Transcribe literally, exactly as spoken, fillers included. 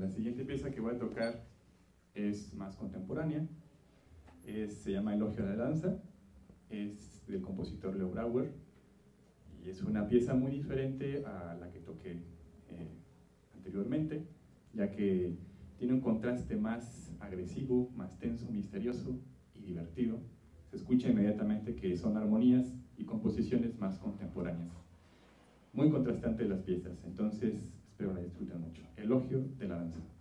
la siguiente pieza que voy a tocar es más contemporánea, es, se llama Elogio a la Danza, es del compositor Leo Brouwer, y es una pieza muy diferente a la que toqué eh, anteriormente, ya que tiene un contraste más agresivo, más tenso, misterioso y divertido. Se escucha inmediatamente que son armonías y composiciones más contemporáneas. Muy contrastantes las piezas, entonces espero la disfruten mucho. Elogio de la Danza.